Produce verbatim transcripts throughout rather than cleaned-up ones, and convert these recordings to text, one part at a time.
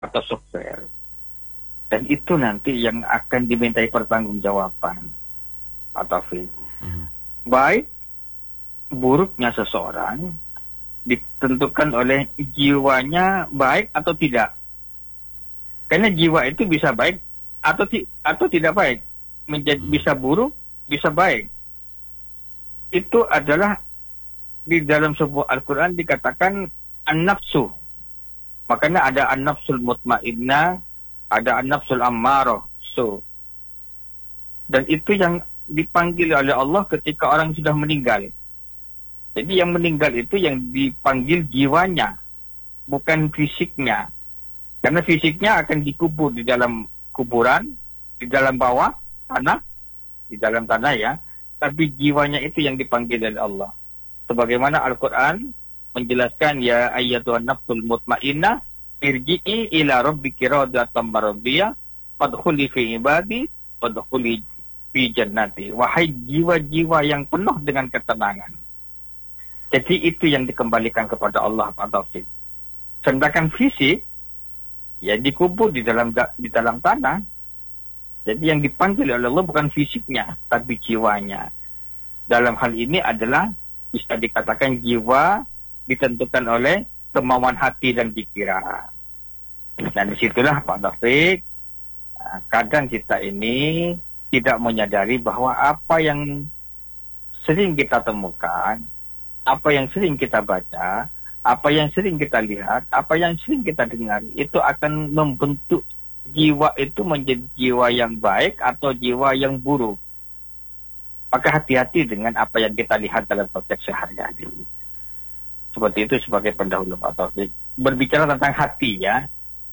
atau software. Dan itu nanti yang akan dimintai pertanggungjawaban, Pak Taufik. Hmm. Baik buruknya seseorang ditentukan oleh jiwanya baik atau tidak. Karena jiwa itu bisa baik atau ti- atau tidak baik, menjadi bisa buruk, bisa baik. Itu adalah di dalam sebuah Al-Quran dikatakan an-nafsu. Makanya ada an-nafsul mutmainnah, ada an-nafsul ammarah. So, dan itu yang dipanggil oleh Allah ketika orang sudah meninggal. Jadi yang meninggal itu yang dipanggil jiwanya, bukan fisiknya. Karena fisiknya akan dikubur di dalam kuburan, di dalam bawah tanah, di dalam tanah ya. Tapi jiwanya itu yang dipanggil oleh Allah. Sebagaimana Al-Quran menjelaskan, ya ayyatuhan nafsul mutmainnah, irji'i ila rabbiki radiyatan mardiyah, fadkhuli fi ibadi, fadkhuli fi jannati. Wahai jiwa-jiwa yang penuh dengan ketenangan. Jadi itu yang dikembalikan kepada Allah, Pak Taufik. Sedangkan fisik, ya dikubur di dalam di dalam tanah. Jadi yang dipanggil oleh Allah bukan fisiknya, tapi jiwanya. Dalam hal ini adalah bisa dikatakan jiwa ditentukan oleh kemauan hati dan pikiran. Dan disitulah Pak Taufik, kadang kita ini tidak menyadari bahwa apa yang sering kita temukan, apa yang sering kita baca, apa yang sering kita lihat, apa yang sering kita dengar, itu akan membentuk jiwa itu menjadi jiwa yang baik atau jiwa yang buruk. Maka hati-hati dengan apa yang kita lihat dalam konteks sehari-hari. Seperti itu sebagai pendahulu, Pak Taufik. Berbicara tentang hati ya.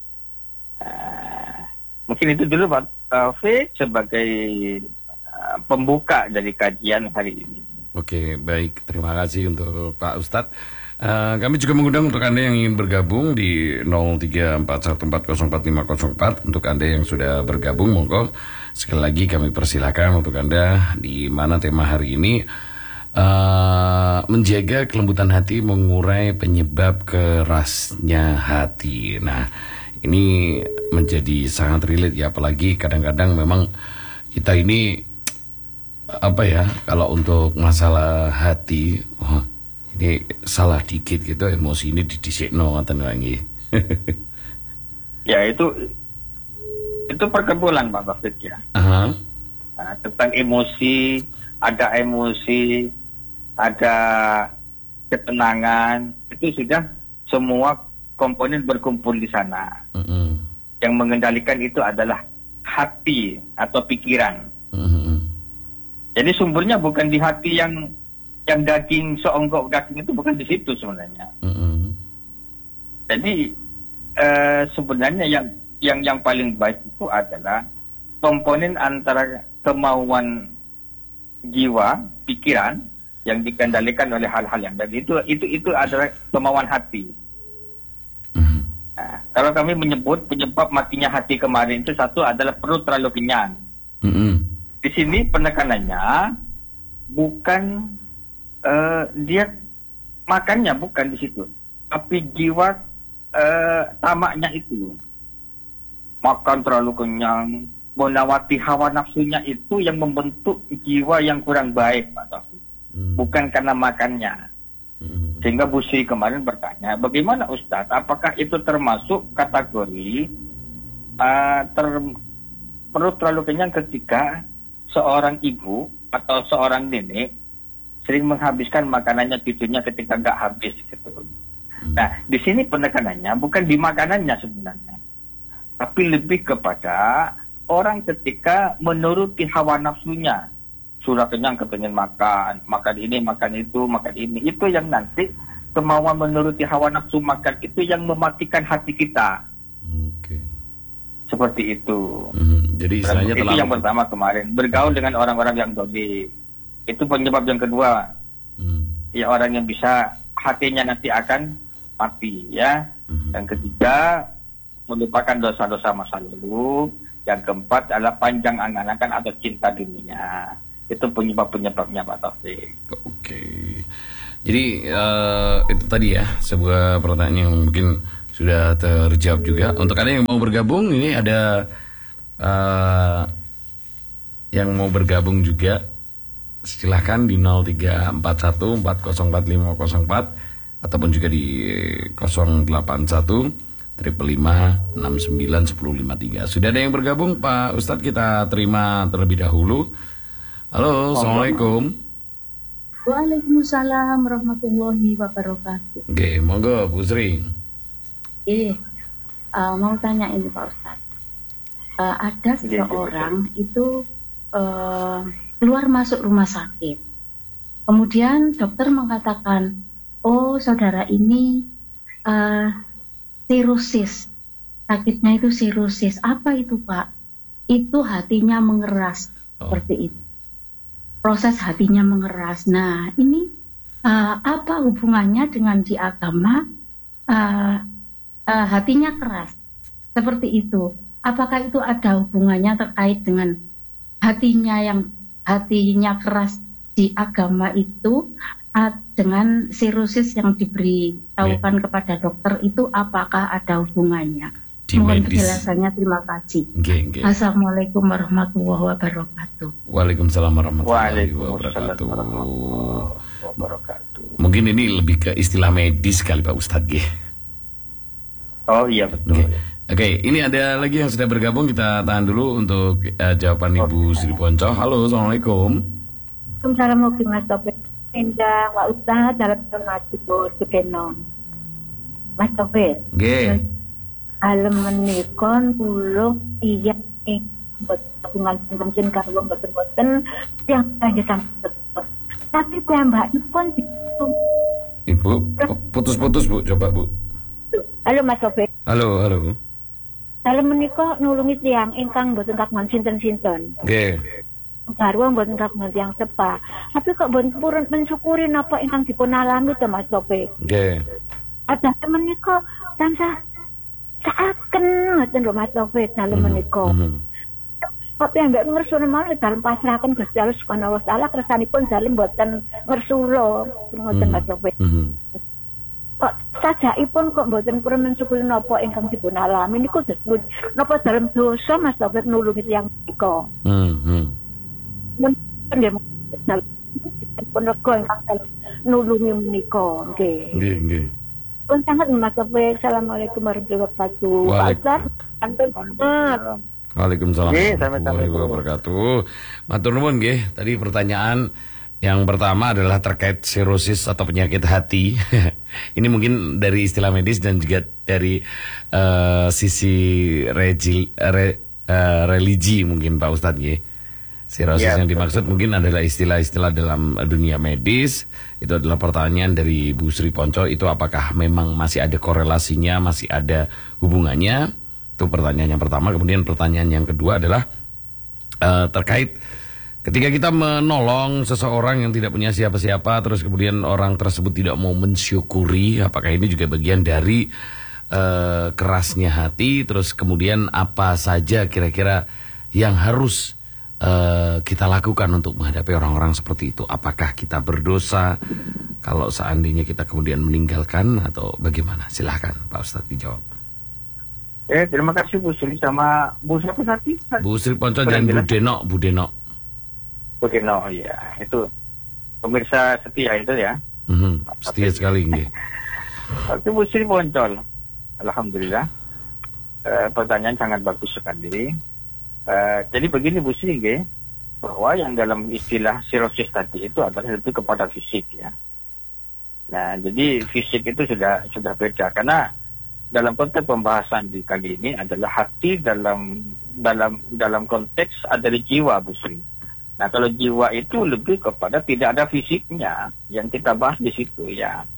Uh, mungkin itu dulu Pak Taufik sebagai uh, pembuka dari kajian hari ini. Oke, baik. Terima kasih untuk Pak Ustadz. Uh, kami juga mengundang untuk Anda yang ingin bergabung di nol tiga empat satu empat nol empat lima nol empat. Untuk Anda yang sudah bergabung, monggo. Sekali lagi kami persilakan untuk Anda di mana tema hari ini. Uh, menjaga kelembutan hati, mengurai penyebab kerasnya hati. Nah, ini menjadi sangat relate ya, apalagi kadang-kadang memang kita ini apa ya, kalau untuk masalah hati, oh, ini salah dikit gitu, emosi ini didisikno ngoten lagi. Ya itu itu perkebulan Pak Taufik ya. Uh-huh. Nah, tentang emosi, ada emosi, ada ketenangan, itu sudah semua komponen berkumpul di sana. Uh-huh. Yang mengendalikan itu adalah hati atau pikiran. Uh-huh. Jadi sumbernya bukan di hati yang yang daging, seonggok daging itu bukan di situ sebenarnya. Uh-huh. Jadi eh, sebenarnya yang yang yang paling baik itu adalah komponen antara kemauan jiwa, pikiran yang dikendalikan oleh hal-hal yang tadi itu itu itu adalah kemauan hati. Uh-huh. Nah, kalau kami menyebut penyebab matinya hati kemarin itu satu adalah perut terlalu kenyang. Uh-huh. Di sini penekanannya bukan uh, dia makannya bukan di situ, tapi jiwa uh, tamaknya itu. Makan terlalu kenyang, menawati hawa nafsunya itu yang membentuk jiwa yang kurang baik, Pak Taufik. Hmm. Bukan karena makannya. Hmm. Sehingga Bu Sri kemarin bertanya, bagaimana Ustadz, apakah itu termasuk kategori uh, ter, perut terlalu kenyang ketika seorang ibu atau seorang nenek sering menghabiskan makanannya cucunya ketika nggak habis gitu. Hmm. Nah, di sini penekanannya bukan di makanannya sebenarnya, tapi lebih kepada orang ketika menuruti hawa nafsunya. Sudah kenyang kepengen makan, makan ini, makan itu, makan ini. Itu yang nanti kemauan menuruti hawa nafsu makan itu yang mematikan hati kita. Oke. Okay. Seperti itu. Hmm, jadi istilahnya itu terlalu... yang pertama kemarin. Bergaul dengan orang-orang yang dolim. Itu penyebab yang kedua. Hmm. Ya orang yang bisa hatinya nanti akan mati ya. Hmm. Yang ketiga melupakan dosa-dosa masa lalu. Yang keempat adalah panjang angan-angan atau cinta dunia. Itu penyebab-penyebabnya Pak Taufik. Oke. Jadi uh, itu tadi ya sebuah pertanyaan yang mungkin sudah terjawab juga. Untuk Anda yang mau bergabung, ini ada uh, yang mau bergabung juga, silahkan di nol tiga empat satu empat nol empat lima nol empat ataupun juga di nol delapan satu lima lima enam sembilan satu nol lima tiga. Sudah ada yang bergabung, Pak Ustadz, kita terima terlebih dahulu. Halo, Assalamualaikum. Waalaikumsalam warahmatullahi wabarakatuh. Oke, monggo Bu Sri. Eh, uh, mau tanya ini Pak Ustadz. Uh, ada seseorang itu uh, keluar masuk rumah sakit. Kemudian dokter mengatakan, oh saudara ini uh, sirosis. Sakitnya itu sirosis. Apa itu Pak? Itu hatinya mengeras. Oh. Seperti itu. Proses hatinya mengeras. Nah, ini uh, apa hubungannya dengan di agama uh, uh, hatinya keras? Seperti itu. Apakah itu ada hubungannya terkait dengan hatinya yang hatinya keras di agama itu uh, dengan sirosis yang diberitahukan yeah. kepada dokter itu, apakah ada hubungannya? Di Mohon medis. penjelasannya, terima kasih. Okay, okay. Assalamualaikum warahmatullahi wabarakatuh. Waalaikumsalam warahmatullahi wabarakatuh. Mungkin ini lebih ke istilah medis kali Pak Ustadz ya. Oh iya betul. Oke, okay. okay, ini ada lagi yang sudah bergabung, kita tahan dulu untuk uh, jawaban Ibu Sri Ponco. Halo, Assalamualaikum. Assalamualaikum Mas Topik. Indah Pak Ustadz dalam donasi bor kepenon. Mas Topik. Nggih. Alam menikon bulung iya ing buat hubungan pengen karo boten-boten yang saja sampai. Tapi piyambak ipun Ibu, putus-putus Bu, coba Bu. Halo Mas Topik. Halo, halo. Alam menika nulungi tiyang ingkang boten kagungan sinten-sinten. Nggih. Garwa boten kagungan tiyang sepa. Tapi kok boten purun mensyukuri napa ingkang dipun alami to Mas Topik. Nggih. Ada menika tansah seakan ngoten lho Mas Taufik dalem menika. Kok piyambak ngersune mawon dalem pasrahaken Gusti Allah Subhanahu wa taala, kersanipun dalem mboten ngersula ngoten Mas Taufik. Kok sajakipun kok mboten purun mensyukuri napa ingkang dipun alami niku disebut napa dalem dosa Mas Taufik nulungi tiyang menika. Heeh. Men nggih dalem pun rego ingkang nulungi menika nggih. Nggih, nggih. Pun sangat Mas Taufik. Assalamualaikum warahmatullahi wabarakatuh. Waalaikumsalam. Waalaikumsalam warahmatullahi wabarakatuh. Matur nuwun nggih. Tadi pertanyaan yang pertama adalah terkait sirosis atau penyakit hati. Ini mungkin dari istilah medis dan juga dari uh, sisi regi, re, uh, religi mungkin Pak Ustadz nggih. Sirosis ya, yang dimaksud betul. Mungkin adalah istilah-istilah dalam dunia medis. Itu adalah pertanyaan dari Bu Sri Ponco. Itu apakah memang masih ada korelasinya, masih ada hubungannya? Itu pertanyaan yang pertama. Kemudian pertanyaan yang kedua adalah uh, terkait ketika kita menolong seseorang yang tidak punya siapa-siapa, terus kemudian orang tersebut tidak mau mensyukuri, apakah ini juga bagian dari uh, kerasnya hati? Terus kemudian apa saja kira-kira yang harus Uh, kita lakukan untuk menghadapi orang-orang seperti itu? Apakah kita berdosa kalau seandainya kita kemudian meninggalkan atau bagaimana? Silahkan Pak Ustadz dijawab. Eh terima kasih Bu Sri sama Bu siapa tadi? Bu Sri Ponco dan Bu Deno, Bu Deno. Bu Deno ya, itu pemirsa setia itu ya. Mm-hmm, setia sekali nggih. Oke Bu Sri Ponco, alhamdulillah. Uh, pertanyaan sangat bagus sekali. Uh, jadi begini Bu Sri, bahwa yang dalam istilah sirosis tadi itu adalah lebih kepada fisik ya. Nah, jadi fisik itu sudah sudah beda karena dalam konteks pembahasan di kali ini adalah hati dalam dalam dalam konteks ada di jiwa Bu Sri. Nah, kalau jiwa itu lebih kepada tidak ada fisiknya yang kita bahas di situ ya.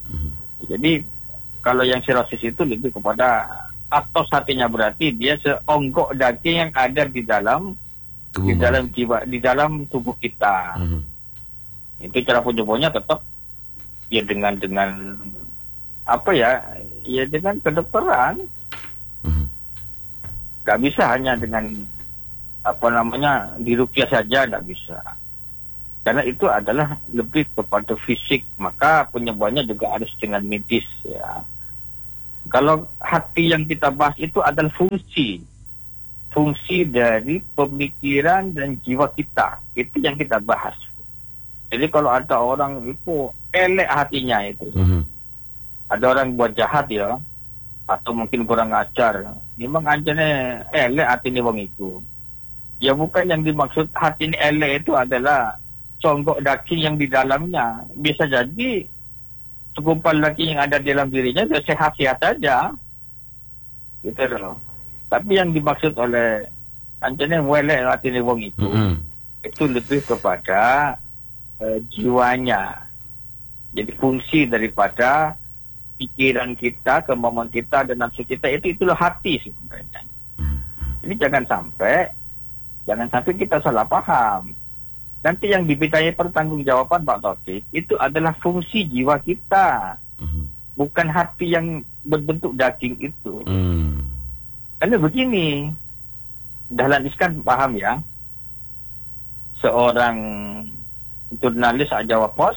Jadi kalau yang sirosis itu lebih kepada atos hatinya, berarti dia seonggok daging yang ada di dalam tubuh di dalam jiwa, di dalam tubuh kita. Hmm. Itu cara penyembuhannya tetap ya dengan dengan apa ya? Ya dengan kedokteran. Hmm. Gak bisa hanya dengan apa namanya diruqyah saja, gak bisa. Karena itu adalah lebih kepada fisik, maka penyembuhannya juga harus dengan medis ya. Kalau hati yang kita bahas itu adalah fungsi. Fungsi dari pemikiran dan jiwa kita. Itu yang kita bahas. Jadi kalau ada orang itu elek hatinya itu. Mm-hmm. Ada orang buat jahat ya. Atau mungkin kurang ajar. Memang anjane elek hati ni wong itu. Ya bukan yang dimaksud hati ni elek itu adalah conggok daging yang di dalamnya. Bisa jadi segumpal daging yang ada di dalam dirinya dia sehat-sehat saja. Gitu loh. Tapi yang dimaksud oleh anjane welek hati ni wong itu, mm-hmm. itu lebih kepada uh, jiwanya. Jadi fungsi daripada pikiran kita, kemauan kita dan nafsu kita itu itulah hati sebenarnya. Jadi jangan sampai jangan sampai kita salah paham. Nanti yang dimintai pertanggungjawaban Pak Taufik itu adalah fungsi jiwa kita, mm-hmm. bukan hati yang berbentuk daging itu. Mm. Karena begini, Dahlan Iskan paham ya, seorang jurnalis Jawa Pos,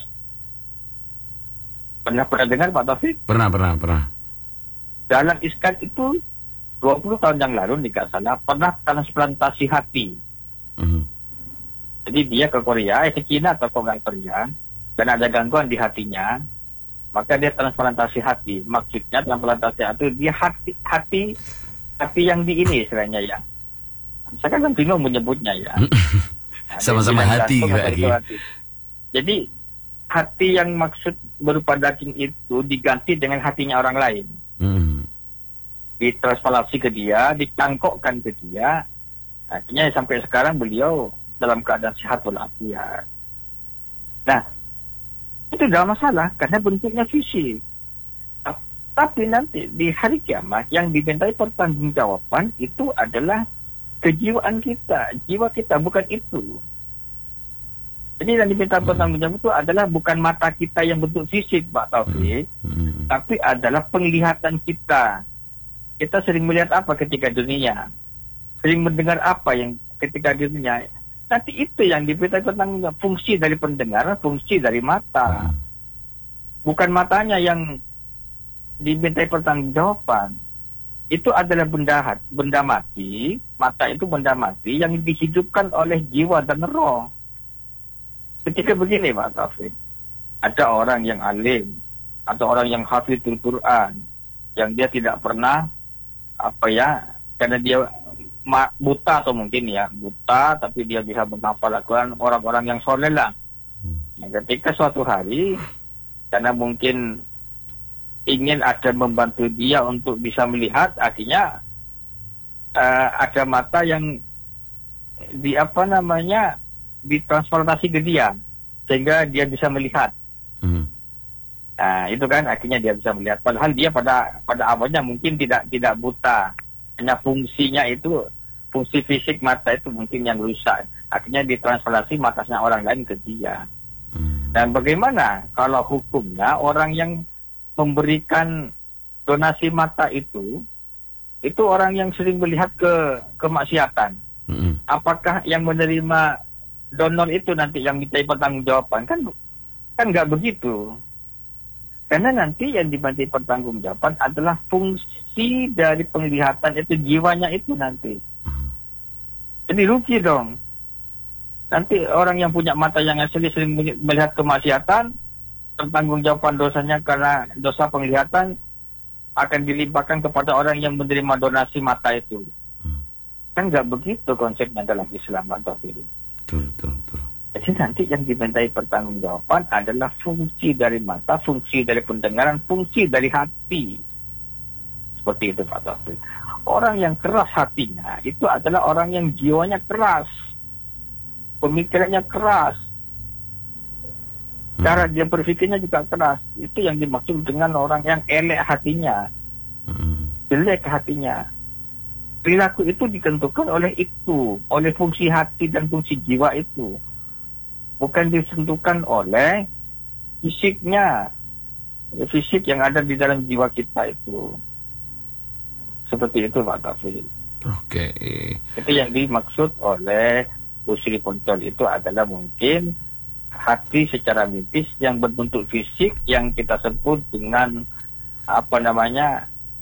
pernah pernah dengar Pak Taufik? Pernah pernah pernah. Dahlan Iskan itu dua puluh tahun yang lalu tidak salah pernah transplantasi hati. Mm-hmm. Jadi dia ke Korea, eh, ke Cina atau ke Korea, dan ada gangguan di hatinya, maka dia transplantasi hati. Maksudnya transplantasi hati, dia hati hati hati yang di ini istilahnya ya. Saya kan bingung menyebutnya ya. Nah, sama-sama hati, hati. hati. Jadi hati yang maksud berupa daging itu diganti dengan hatinya orang lain. Hmm. Ditransplantasi ke dia, dicangkokkan ke dia. Akhirnya sampai sekarang beliau dalam keadaan sehat walafiat. Nah, itu tidak masalah karena bentuknya fisik. Tapi nanti di hari kiamat yang dimintai pertanggungjawaban itu adalah kejiwaan kita, jiwa kita, bukan itu. Jadi yang diminta pertanggungjawaban itu adalah bukan mata kita yang bentuk fisik, Pak Taufik, hmm. tapi adalah penglihatan kita. Kita sering melihat apa ketika dunia, sering mendengar apa yang ketika dunia. Nanti itu yang diminta tentang fungsi dari pendengaran, fungsi dari mata. Bukan matanya yang dimintai pertanggungjawaban. Itu adalah benda benda mati, mata itu benda mati yang dihidupkan oleh jiwa dan roh. Ketika begini Pak Taufik, ada orang yang alim atau orang yang hafizul Quran, yang dia tidak pernah apa ya, karena dia buta atau mungkin ya buta tapi dia bisa menghafal Al-Quran, orang-orang yang soleh lah. Nah, ketika suatu hari karena mungkin ingin ada membantu dia untuk bisa melihat, akhirnya uh, ada mata yang di apa namanya ditransplantasi ke dia sehingga dia bisa melihat. Hmm. Nah itu kan akhirnya dia bisa melihat. Padahal dia pada pada awalnya mungkin tidak tidak buta, hanya fungsinya itu, fungsi fisik mata itu mungkin yang rusak. Akhirnya ditransplantasi matanya orang lain ke dia. Hmm. Dan bagaimana kalau hukumnya orang yang memberikan donasi mata itu, itu orang yang sering melihat ke kemaksiatan. Hmm. Apakah yang menerima donor itu nanti yang minta pertanggungjawaban? Kan kan nggak begitu. Karena nanti yang dimintai pertanggungjawaban adalah fungsi dari penglihatan itu, jiwanya itu nanti. Jadi rugi dong. Nanti orang yang punya mata yang asli sering melihat kemaksiatan, pertanggungjawaban dosanya karena dosa penglihatan akan dilimpahkan kepada orang yang menerima donasi mata itu. Kan nggak begitu konsepnya dalam Islam atau tidak. Betul, betul, betul. Jadi nanti yang dimintai pertanggungjawaban adalah fungsi dari mata, fungsi dari pendengaran, fungsi dari hati. Seperti itu Pak Taufik. Orang yang keras hatinya itu adalah orang yang jiwanya keras, pemikirannya keras, cara dia berpikirnya juga keras. Itu yang dimaksud dengan orang yang elek hatinya, jelek hatinya. Perilaku itu ditentukan oleh itu, oleh fungsi hati dan fungsi jiwa itu. Bukan ditentukan oleh fisiknya, fisik yang ada di dalam jiwa kita itu. Seperti itu Pak Taufik. Oke. Itu yang dimaksud oleh Usri Poncol itu adalah mungkin hati secara mitis yang berbentuk fisik yang kita sebut dengan apa namanya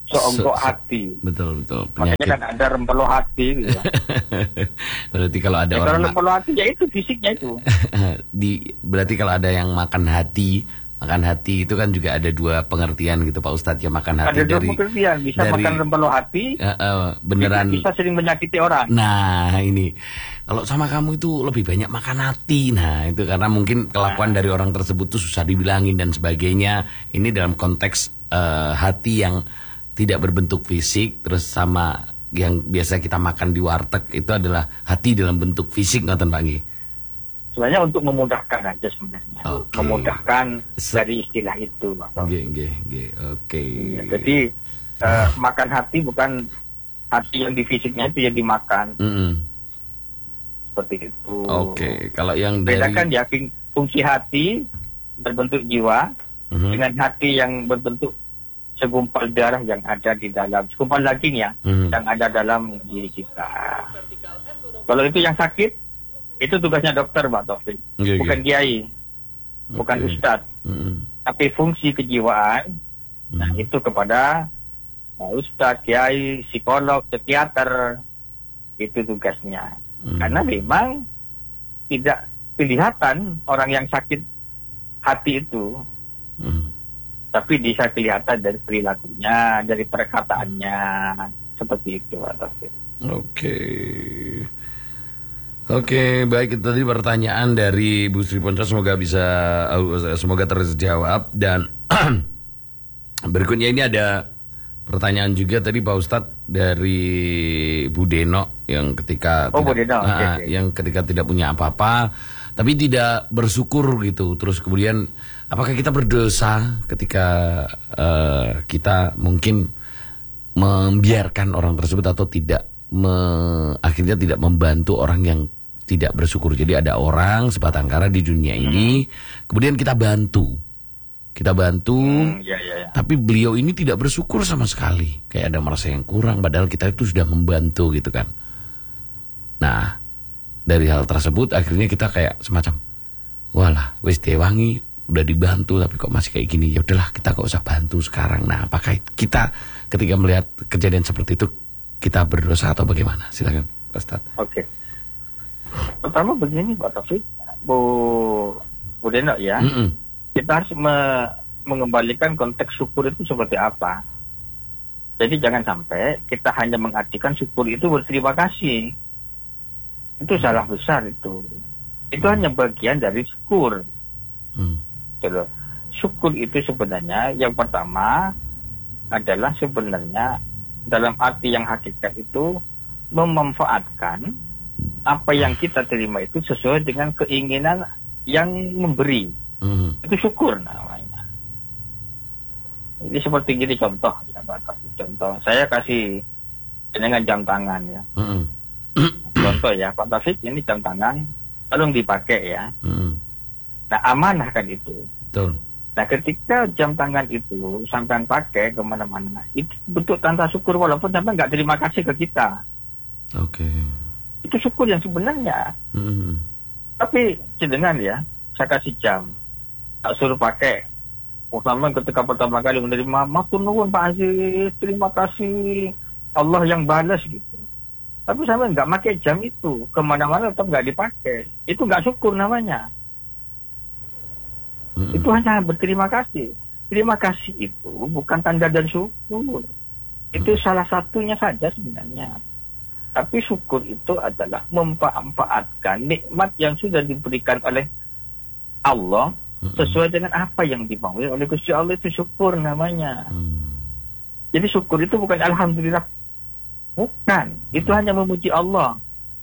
seonggok Se- se- hati. Betul betul. Makanya Penyakit. kan ada rempelo hati gitu. Berarti kalau ada Ya, kalau orang ma- rempelo hati ya itu fisiknya itu. di berarti kalau ada yang makan hati, makan hati itu kan juga ada dua pengertian gitu Pak Ustadz ya, makan hati Ada dua dari pengertian, bisa dari- makan rempelo hati, eh, eh, beneran. bisa sering menyakiti orang. Nah ini kalau sama kamu itu lebih banyak makan hati. Nah itu karena mungkin kelakuan dari orang tersebut tuh susah dibilangin dan sebagainya. Ini dalam konteks eh, hati yang tidak berbentuk fisik, terus sama yang biasa kita makan di warteg itu adalah hati dalam bentuk fisik, ngoten Pak Nggih. Sebenarnya untuk memudahkan aja sebenarnya, Oke. memudahkan Se- dari istilah itu. Pak. Nggih nggih nggih. Oke. Ya, jadi eh, makan hati bukan hati yang di fisiknya itu yang dimakan Mm-mm. seperti itu. Oke, kalau yang dari Bedakan ya fung- fungsi hati berbentuk jiwa Mhm. dengan hati yang berbentuk segumpal darah yang ada di dalam, segumpal daging ya, Mhm. yang ada dalam diri kita. Kalau itu yang sakit, itu tugasnya dokter, Pak Taufik, Nggih, bukan nggih. kiai, bukan Oke. ustadz, Mm-mm. tapi fungsi kejiwaan, nah Mhm. itu kepada uh, ustadz, kiai, psikolog, psikiater, itu tugasnya. Mhm. Karena memang tidak kelihatan orang yang sakit hati itu, Mhm. tapi bisa kelihatan dari perilakunya, dari perkataannya, seperti itu, Pak Taufik. Oke. Oke, baik, itu tadi pertanyaan dari Bu Sri Ponco, semoga bisa uh, semoga terjawab. Dan berikutnya ini ada pertanyaan juga tadi Pak Ustadz dari Bu Deno yang ketika Oh, Bu tidak, Deno, oke, ah, oke. yang ketika tidak punya apa-apa tapi tidak bersyukur gitu. Terus kemudian apakah kita berdosa ketika uh, kita mungkin membiarkan orang tersebut atau tidak me- akhirnya tidak membantu orang yang tidak bersyukur. Jadi ada orang sebatang kara di dunia ini, kemudian kita bantu, kita bantu, Hmm, ya, ya, ya. tapi beliau ini tidak bersyukur sama sekali, kayak ada merasa yang kurang, padahal kita itu sudah membantu gitu kan. Nah, dari hal tersebut akhirnya kita kayak semacam, walah, wis dewangi, udah dibantu tapi kok masih kayak gini, ya udahlah kita gak usah bantu sekarang. Nah, apakah kita ketika melihat kejadian seperti itu kita berdosa atau bagaimana? Silakan, Ustaz. Oke. Pertama begini, Pak Taufik, Bu Bu Deno ya, Mm-mm. kita harus me- mengembalikan konteks syukur itu seperti apa. Jadi jangan sampai kita hanya mengartikan syukur itu berterima kasih. Itu salah besar itu. Itu hanya bagian dari syukur. Mm. Gitu. Syukur itu sebenarnya yang pertama adalah sebenarnya dalam arti yang hakikat itu memanfaatkan apa yang kita terima itu sesuai dengan keinginan yang memberi. Mm. Itu syukur namanya. Jadi seperti gini contoh ya Pak Taufik. Contoh saya kasih dengan jam tangan ya. Mm-mm. Contoh ya Pak Taufik, ini jam tangan tolong dipakai ya. Mm-mm. Nah amanah kan itu. Betul. Nah ketika jam tangan itu sampai pakai kemana-mana, itu bentuk tanda syukur walaupun sampai nggak terima kasih ke kita. Oke. Itu syukur yang sebenarnya. Mm-mm. Tapi jenengan ya, saya kasih jam, tak suruh pakai. Pertama ketika pertama kali menerima, matur nuwun Pak Aziz, terima kasih, Allah yang balas gitu. Tapi sampai nggak pakai jam itu, kemana-mana tetap nggak dipakai. Itu nggak syukur namanya. Mm-mm. Itu hanya berterima kasih. Terima kasih itu bukan tanda dan syukur. Itu salah satunya saja sebenarnya. Tapi syukur itu adalah memanfaatkan nikmat yang sudah diberikan oleh Allah sesuai dengan apa yang dimaui oleh Gusti Allah, itu syukur namanya. Mm. Jadi syukur itu bukan alhamdulillah. Bukan. Itu hanya memuji Allah.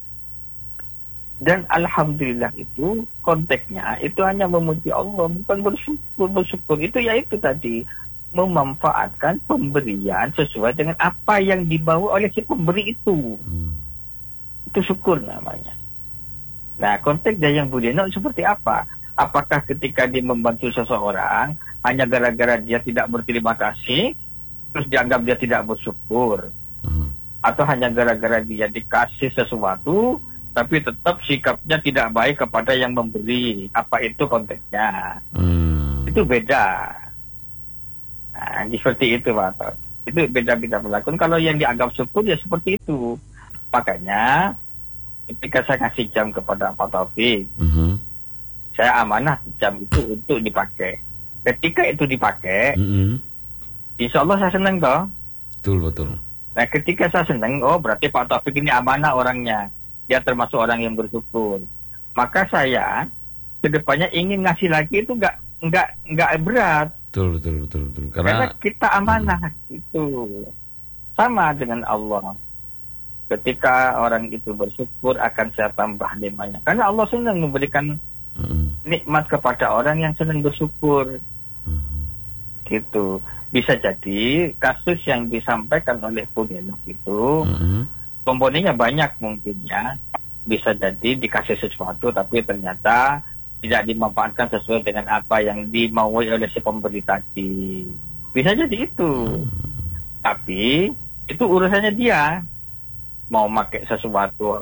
Dan alhamdulillah itu konteksnya itu hanya memuji Allah, bukan bersyukur. Bersyukur itu ya itu tadi, memanfaatkan pemberian sesuai dengan apa yang dibawa oleh si pemberi itu. Mm. Itu syukur namanya. Nah, konteks dari yang Bu Deno seperti apa? Apakah ketika dia membantu seseorang hanya gara-gara dia tidak berterima kasih, terus dianggap dia tidak bersyukur? Mm. Atau hanya gara-gara dia dikasih sesuatu, tapi tetap sikapnya tidak baik kepada yang memberi? Apa itu konteksnya? Mm. Itu beda. Nah, seperti itu Pak. Itu beda-beda perlakuan. Kalau yang dianggap syukur ya seperti itu. Makanya ketika saya kasih jam kepada Pak Taufik, uh-huh. saya amanah jam itu untuk dipakai. Ketika itu dipakai, uh-huh. insya Allah saya senang toh. Betul, betul. Nah ketika saya senang, oh berarti Pak Taufik ini amanah orangnya. Dia termasuk orang yang bersyukur. Maka saya kedepannya ingin ngasih lagi itu nggak nggak nggak berat. Betul, betul, betul, betul. Karena, Karena kita amanah hmm. itu sama dengan Allah. Ketika orang itu bersyukur akan saya tambah nikmatnya. Karena Allah senang memberikan hmm. nikmat kepada orang yang senang bersyukur. Hmm. Gitu. Bisa jadi kasus yang disampaikan oleh Punenuk itu hmm. komponennya banyak mungkin ya. Bisa jadi dikasih sesuatu tapi ternyata tidak dimanfaatkan sesuai dengan apa yang dimaui oleh si pemberi tadi. Bisa jadi itu. Hmm. Tapi itu urusannya dia. Mau pakai sesuatu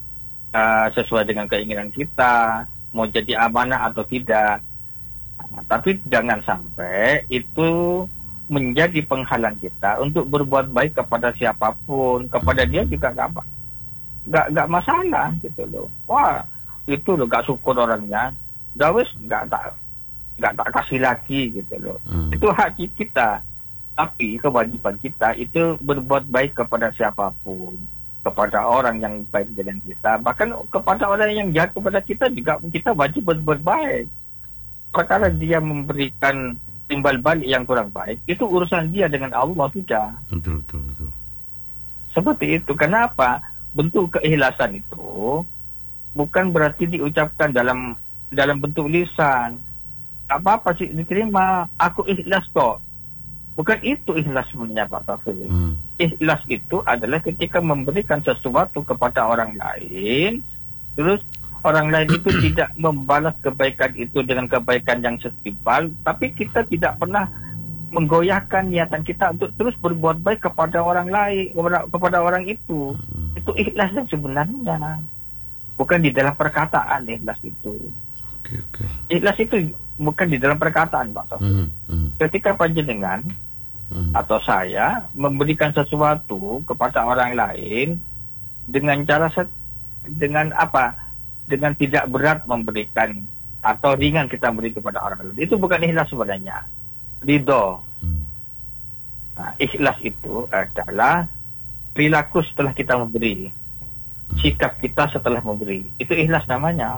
uh, sesuai dengan keinginan kita, mau jadi amanah atau tidak. Nah, tapi jangan sampai itu menjadi penghalang kita untuk berbuat baik kepada siapapun. Kepada dia juga gak apa. Gak, gak masalah gitu loh. Wah, itu loh gak syukur orangnya. Dawes nggak tak nggak tak kasih lagi gitu loh. Hmm. Itu hak kita. Tapi kewajiban kita itu berbuat baik kepada siapapun, kepada orang yang baik dengan kita, bahkan kepada orang yang jahat kepada kita juga kita wajib berbuat baik. Perkara dia memberikan timbal balik yang kurang baik, itu urusan dia dengan Allah sudah. Betul, betul, betul. Seperti itu. Kenapa? Bentuk keikhlasan itu bukan berarti diucapkan dalam dalam bentuk lisan. Apa-apa sih diterima, aku ikhlas kok. Bukan itu ikhlas sebenarnya Pak Taufik. Hmm. Ikhlas itu adalah ketika memberikan sesuatu kepada orang lain, terus orang lain itu tidak membalas kebaikan itu dengan kebaikan yang setimpal, tapi kita tidak pernah menggoyahkan niatan kita untuk terus berbuat baik kepada orang lain, kepada, kepada orang itu. Hmm. Itu ikhlas yang sebenarnya. Bukan di dalam perkataan ikhlas itu. Okay, okay. Ikhlas itu bukan di dalam perkataan Pak Taufik. Mm, mm. Ketika panjenengan mm. atau saya memberikan sesuatu kepada orang lain dengan cara set, dengan apa? Dengan tidak berat memberikan atau ringan kita beri kepada orang lain. Itu bukan ikhlas sebenarnya. Ridho. Mm. Nah, ikhlas itu adalah perilaku setelah kita memberi. Sikap kita setelah memberi. Itu ikhlas namanya.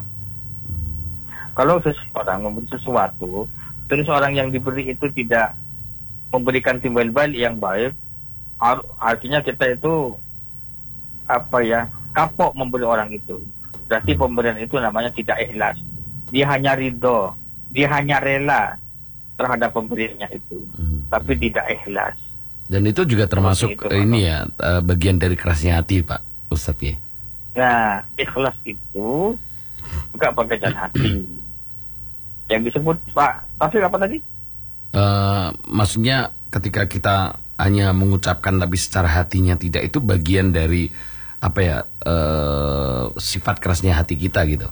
Kalau seseorang memberi sesuatu, terus orang yang diberi itu tidak memberikan timbal balik yang baik, artinya kita itu apa ya, kapok memberi orang itu. Berarti pemberian itu namanya tidak ikhlas. Dia hanya ridho, dia hanya rela terhadap pemberiannya itu, hmm. tapi tidak ikhlas. Dan itu juga termasuk itu, ini ya, bagian dari kerasnya hati Pak Ustadz ya. Nah, ikhlas itu juga pekerjaan hati. Yang disebut Pak Taufik apa tadi? Uh, maksudnya ketika kita hanya mengucapkan tapi secara hatinya tidak, itu bagian dari apa ya, uh, sifat kerasnya hati kita gitu?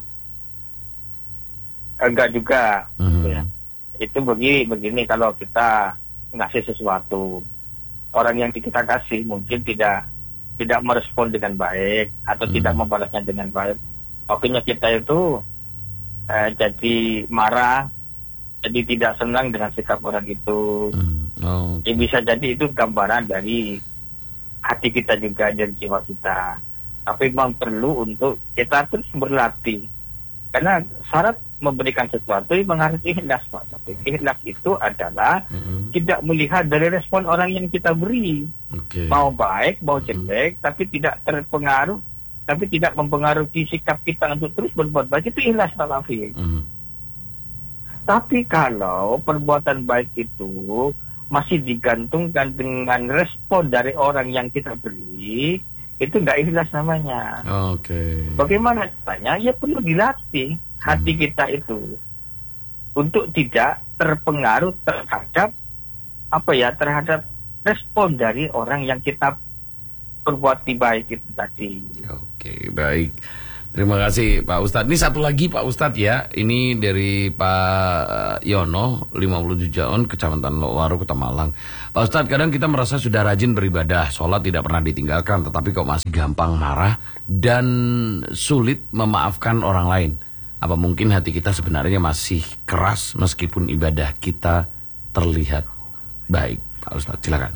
Enggak juga. Mm-hmm. Gitu ya. Itu begini, begini kalau kita ngasih sesuatu, orang yang kita kasih mungkin tidak tidak merespon dengan baik atau mm-hmm. tidak membalasnya dengan baik. Akhirnya kita itu Uh, jadi marah, jadi tidak senang dengan sikap orang itu. Hmm. Oh, okay. Ya, bisa jadi itu gambaran dari hati kita juga, dari jiwa kita. Tapi memang perlu untuk kita terus berlatih. Karena syarat memberikan sesuatu memang harus ikhlas. Tapi ikhlas itu adalah hmm. tidak melihat dari respon orang yang kita beri. Okay. Mau baik, mau jelek, hmm. tapi tidak terpengaruh, tapi tidak mempengaruhi sikap kita untuk terus berbuat baik. Itu ikhlas Pak Taufik. Mm. Tapi kalau perbuatan baik itu masih digantungkan dengan respon dari orang yang kita beri, itu nggak ikhlas namanya. Oke. Okay. Bagaimana caranya? Ya perlu dilatih hati mm. kita itu untuk tidak terpengaruh terhadap apa ya, terhadap respon dari orang yang kita berbuat baik itu tadi. Oke, baik. Terima kasih Pak Ustadz. Ini satu lagi Pak Ustadz ya. Ini dari Pak Yono, lima puluh tujuh tahun, Kecamatan Lowaru, Kota Malang. Pak Ustadz, kadang kita merasa sudah rajin beribadah, sholat tidak pernah ditinggalkan, tetapi kok masih gampang marah dan sulit memaafkan orang lain. Apa mungkin hati kita sebenarnya masih keras meskipun ibadah kita terlihat baik? Pak Ustadz, silakan.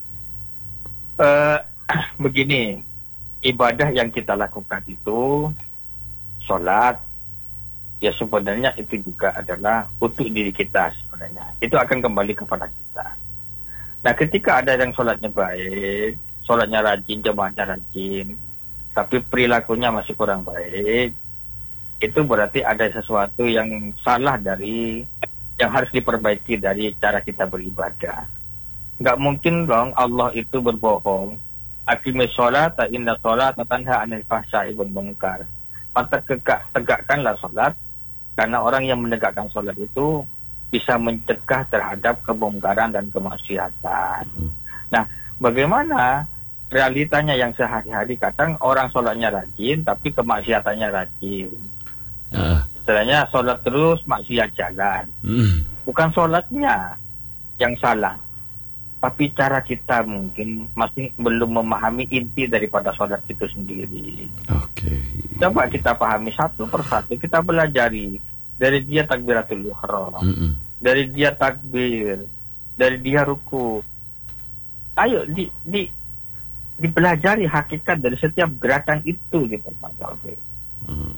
Uh, begini, ibadah yang kita lakukan itu sholat, ya sebenarnya itu juga adalah untuk diri kita sebenarnya. Itu akan kembali kepada kita. Nah, ketika ada yang sholatnya baik, sholatnya rajin, jamaahnya rajin, tapi perilakunya masih kurang baik, itu berarti ada sesuatu yang salah dari, yang harus diperbaiki dari cara kita beribadah. Nggak mungkin dong Allah itu berbohong. Aqimis sholata inna sholata tanha anil fahsya'i wal munkar. Maka tegak, tegakkanlah sholat, karena orang yang menegakkan sholat itu bisa mencegah terhadap kebongkaran dan kemaksiatan. Nah, bagaimana realitanya yang sehari-hari? Kadang orang sholatnya rajin, tapi kemaksiatannya rajin. Uh. Istilahnya sholat terus, maksiat jalan. Uh. Bukan sholatnya yang salah, tapi cara kita mungkin masih belum memahami inti daripada sholat itu sendiri. Oke. Okay. Coba kita pahami satu persatu, kita belajari dari dia takbiratul ihram, mm -mm. dari dia takbir, dari dia ruku. Ayo di di dipelajari hakikat dari setiap gerakan itu, gitu Pak Taufik. Mm.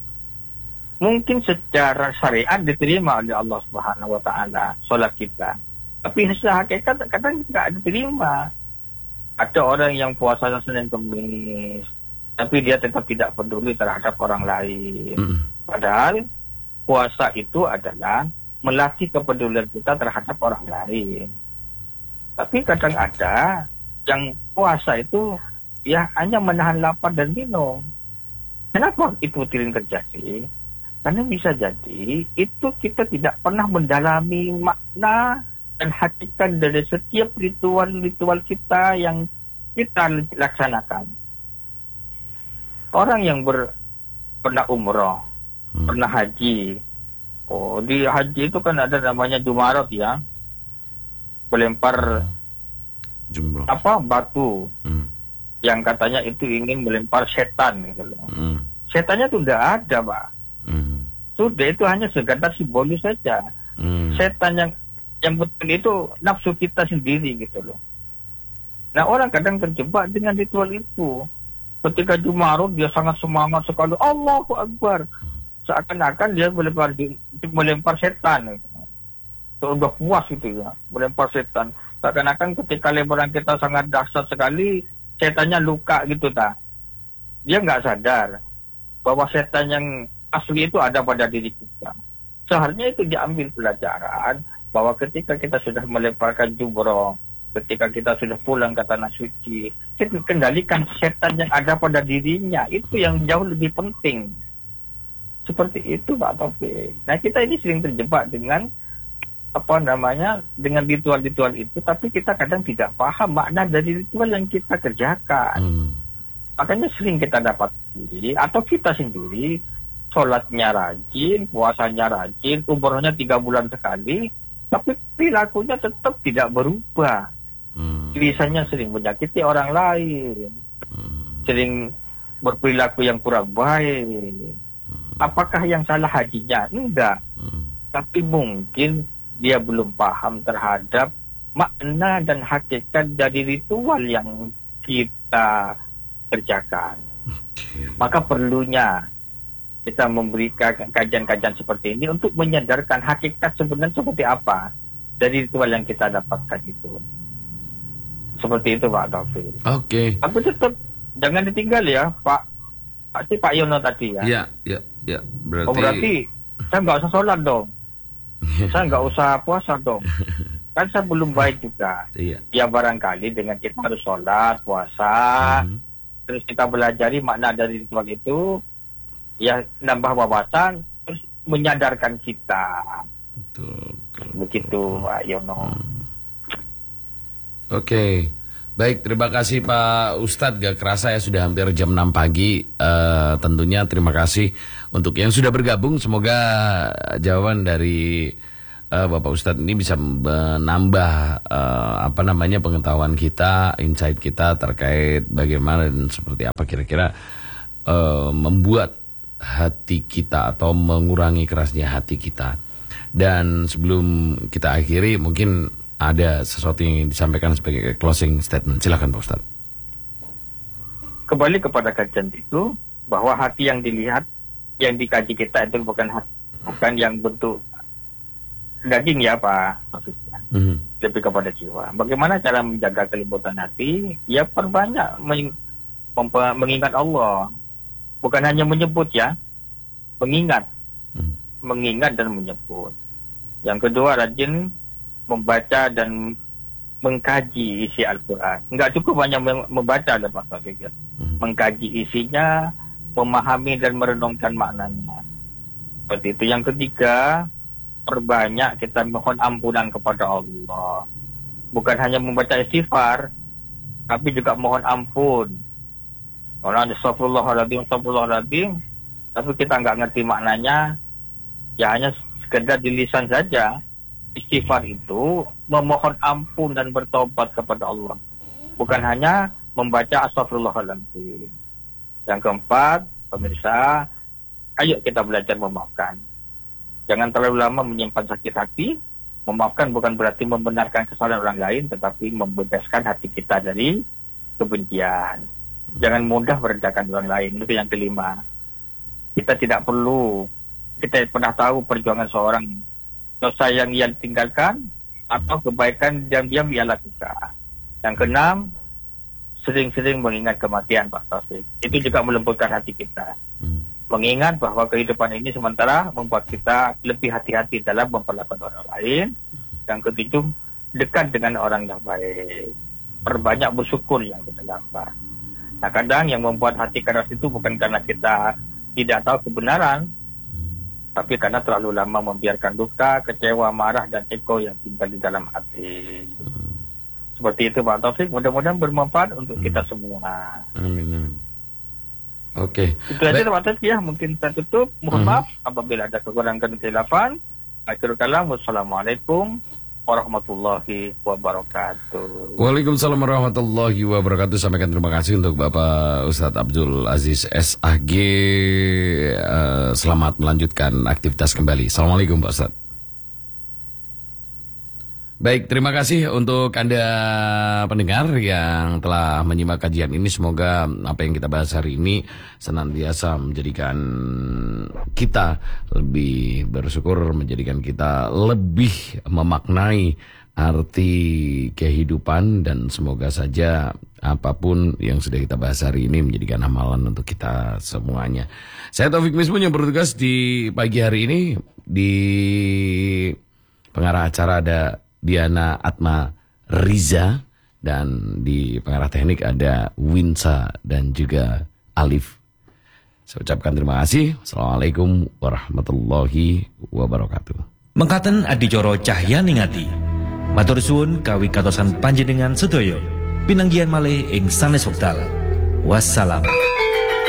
Mungkin secara syariat diterima oleh Allah Subhanahu Wa Taala sholat kita. Tapi secara hakikat kadang tidak diterima. Ada orang yang puasanya Senin Kamis, tapi dia tetap tidak peduli terhadap orang lain. Mm. Padahal puasa itu adalah melatih kepedulian kita terhadap orang lain. Tapi kadang ada yang puasa itu ya hanya menahan lapar dan minum. Kenapa itu sering terjadi? Karena bisa jadi itu kita tidak pernah mendalami makna dan hakikat dari setiap ritual-ritual kita yang kita laksanakan. Orang yang ber, pernah umroh, hmm. pernah haji, oh di haji itu kan ada namanya jumarat ya, melempar Jumlah. apa batu, hmm. yang katanya itu ingin melempar setan gitu loh. Hmm. Setannya itu tidak ada, Pak. Hmm. Sudah, itu hanya sekedar simbolis saja. Hmm. Setan yang yang betul itu nafsu kita sendiri gitu loh. Nah, orang kadang terjebak dengan ritual itu. Ketika Jumarat dia sangat semangat sekali, Allahu Akbar, seakan-akan dia melempar melempar setan. Itu udah puas gitu ya, melempar setan. Seakan-akan ketika lemparan kita sangat dahsyat sekali, setannya luka gitu tak. Dia nggak sadar bahwa setan yang asli itu ada pada diri kita. Seharusnya itu diambil pelajaran bahwa ketika kita sudah melemparkan jumroh, ketika kita sudah pulang ke tanah suci, kita kendalikan setan yang ada pada dirinya. Itu yang jauh lebih penting. Seperti itu Pak Taufik. Nah, kita ini sering terjebak dengan apa namanya, dengan ritual-ritual itu, tapi kita kadang tidak paham makna dari ritual yang kita kerjakan. Hmm. Makanya sering kita dapat sendiri atau kita sendiri sholatnya rajin, puasanya rajin, umrohnya tiga bulan sekali, tapi perilakunya tetap tidak berubah. Hmm. Lisannya sering menyakiti orang lain, hmm. sering berperilaku yang kurang baik. Hmm. Apakah yang salah hajinya? Enggak. Hmm. Tapi mungkin dia belum paham terhadap makna dan hakikat dari ritual yang kita kerjakan. Okay. Maka perlunya kita memberikan kajian-kajian seperti ini untuk menyadarkan hakikat sebenarnya seperti apa dari ritual yang kita dapatkan itu. Seperti itu Pak Taufik. Oke. Okay. Tapi tetap jangan ditinggal ya Pak. Pasti Pak Yono tadi ya. Iya, iya, iya. Berarti... Oh berarti saya nggak usah sholat dong. Saya nggak usah puasa dong. Kan saya belum baik juga. Iya. Ya barangkali dengan kita harus sholat, puasa, mm-hmm. terus kita belajari makna dari ritual itu, ya nambah wawasan, terus menyadarkan kita. Betul. betul Begitu, betul. Pak Yono. Hmm. Oke, Baik, terima kasih Pak Ustadz. Gak kerasa ya sudah hampir jam enam pagi. Uh, tentunya terima kasih untuk yang sudah bergabung. Semoga jawaban dari uh, Bapak Ustadz ini bisa menambah uh, apa namanya pengetahuan kita, insight kita terkait bagaimana dan seperti apa kira-kira uh, membuat hati kita atau mengurangi kerasnya hati kita. Dan sebelum kita akhiri, mungkin ada sesuatu yang disampaikan sebagai closing statement. Silakan Pak Ustadz. Kembali kepada kajian itu, bahwa hati yang dilihat, yang dikaji kita itu bukan hati, bukan yang bentuk daging ya Pak, maksudnya. Mm-hmm. Lebih kepada jiwa. Bagaimana cara menjaga kelembutan hati? Ya perbanyak meng- mem- mengingat Allah. Bukan hanya menyebut ya, mengingat. Mm-hmm. Mengingat dan menyebut. Yang kedua, rajin membaca dan mengkaji isi Al-Quran. Enggak cukup hanya membaca, ada Pak Taufik. Hmm. Mengkaji isinya, memahami dan merenungkan maknanya. Seperti itu. Yang ketiga, perbanyak kita mohon ampunan kepada Allah. Bukan hanya membaca istighfar, tapi juga mohon ampun. Orang astagfirullahaladzim, astagfirullahaladzim, tapi kita nggak ngerti maknanya, ya hanya sekedar di lisan saja. Istighfar itu memohon ampun dan bertobat kepada Allah. Bukan hanya membaca astagfirullahaladzim. Yang keempat, pemirsa, ayo kita belajar memaafkan. Jangan terlalu lama menyimpan sakit hati. Memaafkan bukan berarti membenarkan kesalahan orang lain, tetapi membebaskan hati kita dari kebencian. Jangan mudah merendahkan orang lain. Itu yang kelima. Kita tidak perlu, kita pernah tahu perjuangan seorang, dosa yang ia tinggalkan atau kebaikan diam-diam ia lakukan. Yang keenam, sering-sering mengingat kematian Pak Taufik. Itu juga melembutkan hati kita. Hmm. Mengingat bahwa kehidupan ini sementara membuat kita lebih hati-hati dalam memperlakukan orang lain. Yang ketujuh, dekat dengan orang yang baik. Perbanyak bersyukur yang kita dapat. Nah, kadang yang membuat hati keras itu bukan karena kita tidak tahu kebenaran, tapi karena terlalu lama membiarkan duka, kecewa, marah, dan ego yang tinggal di dalam hati. Seperti itu Pak Taufik, mudah-mudahan bermanfaat untuk kita semua. Amin. Oke. Itu aja Pak Taufik ya, mungkin saya tutup. Mohon uh-huh. maaf apabila ada kekurangan dan kesilapan. Akhirul kalam, wassalamualaikum warahmatullahi wabarakatuh. Waalaikumsalam warahmatullahi wabarakatuh. Sampaikan terima kasih untuk Bapak Ustadz Abdul Aziz S A G. Uh, selamat melanjutkan aktivitas kembali. Assalamualaikum Pak Ustadz. Baik, terima kasih untuk Anda pendengar yang telah menyimak kajian ini. Semoga apa yang kita bahas hari ini senantiasa menjadikan kita lebih bersyukur, menjadikan kita lebih memaknai arti kehidupan, dan semoga saja apapun yang sudah kita bahas hari ini menjadikan amalan untuk kita semuanya. Saya Taufik Mismun yang bertugas di pagi hari ini. Di pengarah acara ada Diana Atma Riza, dan di pengarah teknik ada Winsa dan juga Alif. Saya ucapkan terima kasih. Assalamualaikum warahmatullahi wabarakatuh. Mengkaten adicara Cahyani Ngati. Matur suwun kawi katosan panjenengan sedaya. Pinanggihan malih ing sanes wekdal. Wassalam.